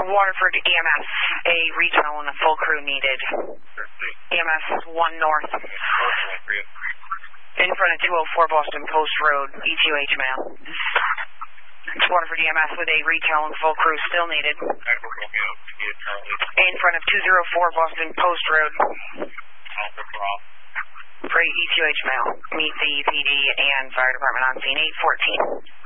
Waterford EMS, a retail and a full crew needed. EMS 1 north. In front of 204 Boston Post Road, EQH mail. It's Waterford EMS with a retail and full crew still needed. In front of 204 Boston Post Road. For EQH mail. Meet the PD and fire department on scene 814.